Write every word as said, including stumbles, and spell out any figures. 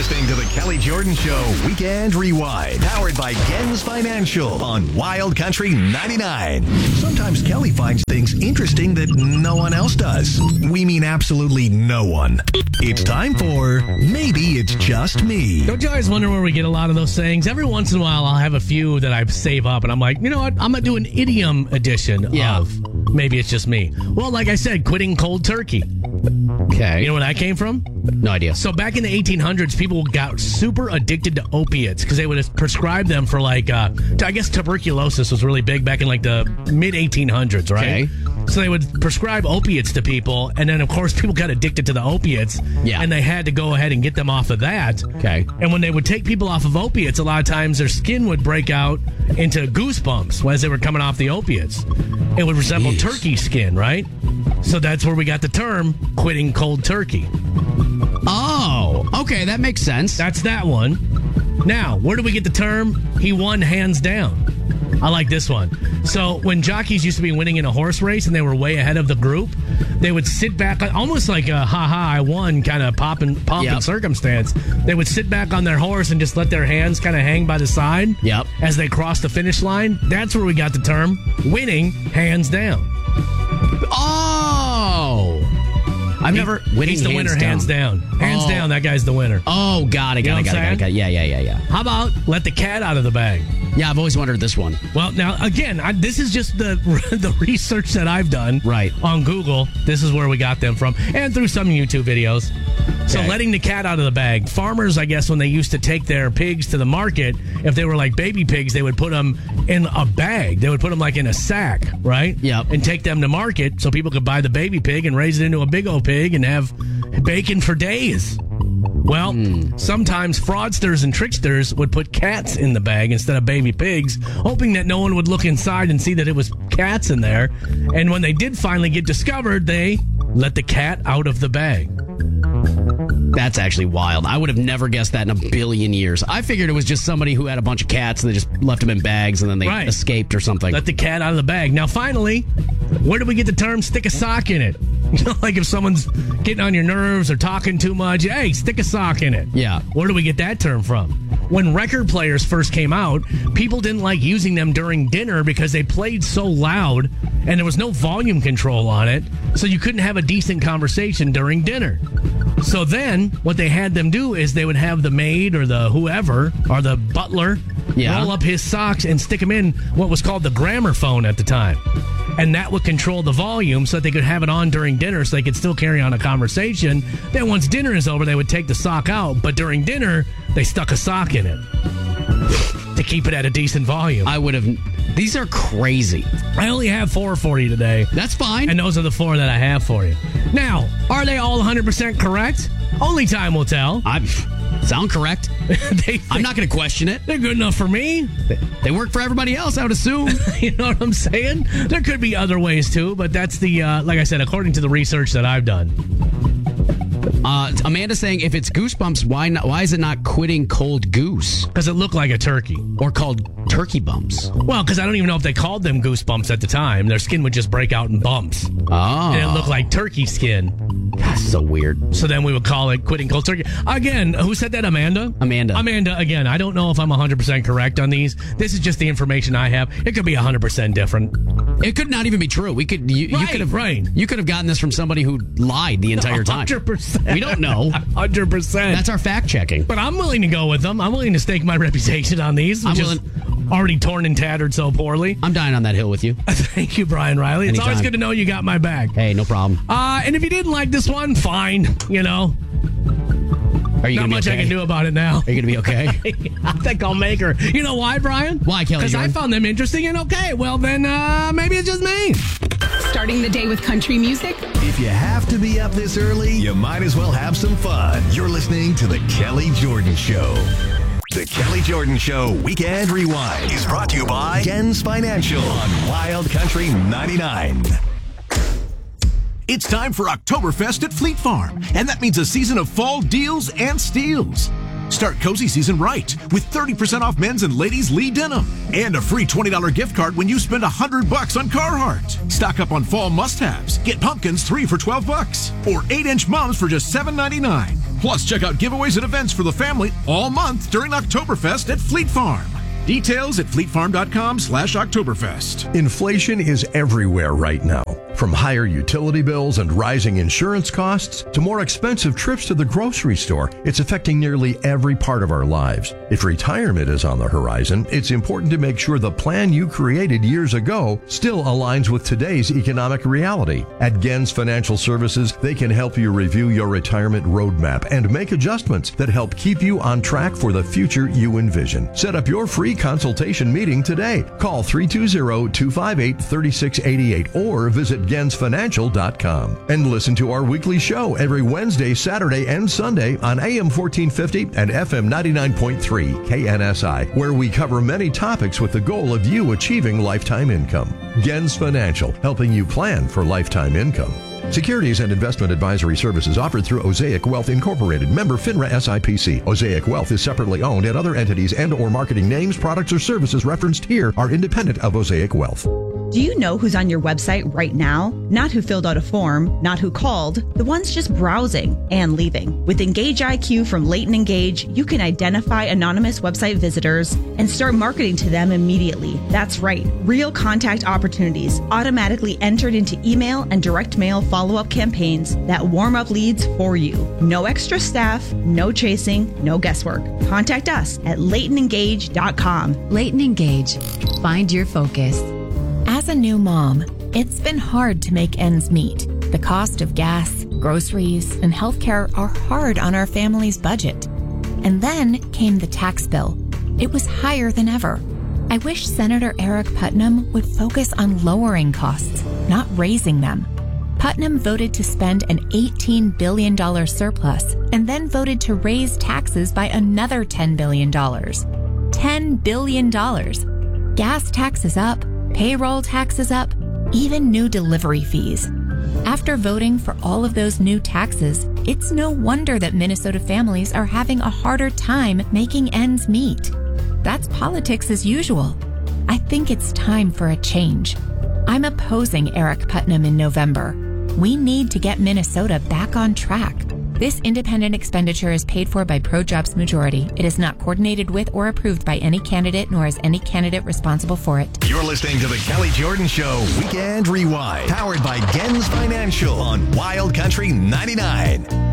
listening to the Kelly Jordan Show Weekend Rewind, powered by Gens Financial on Wild Country ninety-nine. Sometimes Kelly finds things interesting that no one else does. We mean absolutely no one. It's time for Maybe It's Just Me. Don't you always wonder where we get a lot of those sayings? Every once in a while, I'll have a few that I save up, and I'm like, you know what? I'm going to do an idiom edition Yeah. of Maybe It's Just Me. Well, like I said, quitting cold turkey. Okay. You know where that came from? No idea. So back in the eighteen hundreds, people got super addicted to opiates because they would prescribe them for like, uh, I guess tuberculosis was really big back in like the mid eighteen hundreds, right? Okay. So they would prescribe opiates to people, and then of course people got addicted to the opiates, Yeah. and they had to go ahead and get them off of that. Okay. And when they would take people off of opiates, a lot of times their skin would break out into goosebumps as they were coming off the opiates. It would resemble Jeez. turkey skin, right? So that's where we got the term quitting cold turkey. Oh, okay, that makes sense. That's that one. Now, where do we get the term he won hands down? I like this one. So when jockeys used to be winning in a horse race and they were way ahead of the group, they would sit back, almost like a ha-ha, I won kind of pop and, pomp Yep. and circumstance. They would sit back on their horse and just let their hands kind of hang by the side Yep. as they crossed the finish line. That's where we got the term winning hands down. Oh, I've He- never winning He's the hands winner down. hands down. Hands Oh. down, that guy's the winner. Oh, got it, You know got it, what got it, I'm got it, got it. Yeah, yeah, yeah, yeah. How about let the cat out of the bag? Yeah, I've always wondered this one. Well, now, again, I, this is just the the research that I've done Right. on Google. This is where we got them from, and through some YouTube videos. So Okay. letting the cat out of the bag. Farmers, I guess, when they used to take their pigs to the market, if they were like baby pigs, they would put them in a bag. They would put them like in a sack, right? Yep. And take them to market so people could buy the baby pig and raise it into a big old pig and have bacon for days. Well, sometimes fraudsters and tricksters would put cats in the bag instead of baby pigs, hoping that no one would look inside and see that it was cats in there. And when they did finally get discovered, they let the cat out of the bag. That's actually wild. I would have never guessed that in a billion years. I figured it was just somebody who had a bunch of cats and they just left them in bags and then they Right. escaped or something. Let the cat out of the bag. Now, finally, where do we get the term stick a sock in it? You know, like if someone's getting on your nerves or talking too much, hey, stick a sock in it. Yeah. Where do we get that term from? When record players first came out, people didn't like using them during dinner because they played so loud and there was no volume control on it, so you couldn't have a decent conversation during dinner. So then, what they had them do is they would have the maid or the whoever or the butler Yeah. roll up his socks and stick them in what was called the gramophone at the time. And that would control the volume so that they could have it on during dinner so they could still carry on a conversation. Then once dinner is over, they would take the sock out. But during dinner, they stuck a sock in it to keep it at a decent volume. I would have. These are crazy. I only have four for you today. That's fine. And those are the four that I have for you. Now, are they all one hundred percent correct? Only time will tell. I sound correct. they, I'm not going to question it. They're good enough for me. They work for everybody else, I would assume. You know what I'm saying? There could be other ways too, but that's the, uh, like I said, according to the research that I've done. Uh, Amanda's saying, if it's Goosebumps, why not? Why is it not quitting cold goose Because it looked like a turkey. or called turkey bumps? Well, because I don't even know if they called them goosebumps at the time. Their skin would just break out in bumps. Oh, And it looked like turkey skin. that's so weird. So then we would call it quitting cold turkey. Again, who said that? Amanda? Amanda. Amanda, again, I don't know if I'm one hundred percent correct on these. This is just the information I have. It could be one hundred percent different. It could not even be true. We could. You, you Right, could have. right. You could have gotten this from somebody who lied the entire time. one hundred percent. We don't know. one hundred percent. That's our fact checking. But I'm willing to go with them. I'm willing to stake my reputation on these, which I'm is already torn and tattered so poorly. I'm dying on that hill with you. Thank you, Brian Riley. It's Anytime. always good to know you got my back. Hey, no problem. Uh, and if you didn't like this one, fine. You know, Are you not gonna be much okay? I can do about it now. Are you gonna be okay? I think I'll make her. You know why, Brian? Why, Kelly Because I Jordan? found them interesting and okay. Well, then uh, maybe it's just me. Starting the day with country music? If you have to be up this early, you might as well have some fun. You're listening to The Kelly Jordan Show. The Kelly Jordan Show Weekend Rewind is brought to you by Gens Financial on Wild Country ninety-nine. It's time for Oktoberfest at Fleet Farm, and that means a season of fall deals and steals. Start cozy season right with thirty percent off men's and ladies' Lee denim and a free twenty dollars gift card when you spend one hundred bucks on Carhartt. Stock up on fall must-haves. Get pumpkins three for twelve bucks or eight inch mums for just seven ninety-nine. Plus, check out giveaways and events for the family all month during Oktoberfest at Fleet Farm. Details at fleetfarm.com slash Oktoberfest. Inflation is everywhere right now. From higher utility bills and rising insurance costs to more expensive trips to the grocery store, it's affecting nearly every part of our lives. If retirement is on the horizon, it's important to make sure the plan you created years ago still aligns with today's economic reality. At Gens Financial Services, they can help you review your retirement roadmap and make adjustments that help keep you on track for the future you envision. Set up your free consultation meeting today. Call three two zero, two five eight, three six eight eight or visit gens financial dot com. And listen to our weekly show every Wednesday, Saturday, and Sunday on A M fourteen fifty and F M ninety-nine point three K N S I, where we cover many topics with the goal of you achieving lifetime income. Gens Financial, helping you plan for lifetime income. Securities and investment advisory services offered through Osaic Wealth Incorporated, member FINRA S I P C. Osaic Wealth is separately owned, and other entities and or marketing names, products, or services referenced here are independent of Osaic Wealth. Do you know who's on your website right now? Not who filled out a form, not who called, the ones just browsing and leaving. With Engage I Q from Leighton Engage, you can identify anonymous website visitors and start marketing to them immediately. That's right, real contact opportunities automatically entered into email and direct mail follow-up campaigns that warm up leads for you. No extra staff, no chasing, no guesswork. Contact us at leighton engage dot com. Leighton Engage. Find your focus. As a new mom, it's been hard to make ends meet. The cost of gas, groceries, and healthcare are hard on our family's budget. And then came the tax bill. It was higher than ever. I wish Senator Eric Putnam would focus on lowering costs, not raising them. Putnam voted to spend an eighteen billion dollars surplus and then voted to raise taxes by another ten billion dollars. ten billion dollars. Gas taxes up, payroll taxes up, even new delivery fees. After voting for all of those new taxes, it's no wonder that Minnesota families are having a harder time making ends meet. That's politics as usual. I think it's time for a change. I'm opposing Eric Putnam in November. We need to get Minnesota back on track. This independent expenditure is paid for by ProJobs Majority. It is not coordinated with or approved by any candidate, nor is any candidate responsible for it. You're listening to the Kelly Jordan Show Weekend Rewind, powered by Gens Financial on Wild Country ninety-nine.